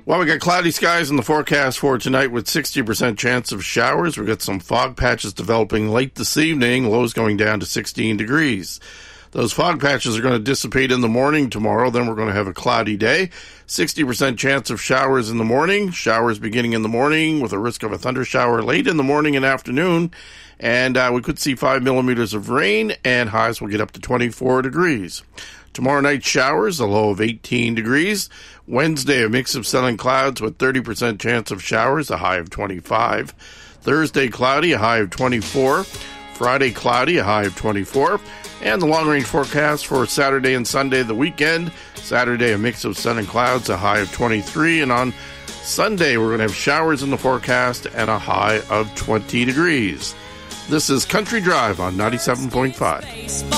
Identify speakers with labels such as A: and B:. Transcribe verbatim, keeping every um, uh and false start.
A: Well, we got cloudy skies in the forecast for tonight with sixty percent chance of showers. We've got some fog patches developing late this evening, lows going down to sixteen degrees. Those fog patches are going to dissipate in the morning tomorrow. Then we're going to have a cloudy day. sixty percent chance of showers in the morning. Showers beginning in the morning with a risk of a thunder shower late in the morning and afternoon. And uh, we could see five millimeters of rain, and highs will get up to twenty-four degrees. Tomorrow night showers, a low of eighteen degrees. Wednesday, a mix of sun and clouds with thirty percent chance of showers, a high of twenty-five. Thursday, cloudy, a high of twenty-four. Friday, cloudy, a high of twenty-four. And the long-range forecast for Saturday and Sunday, the weekend. Saturday, a mix of sun and clouds, a high of twenty-three. And on Sunday, we're going to have showers in the forecast and a high of twenty degrees. This is Country Drive on ninety-seven point five.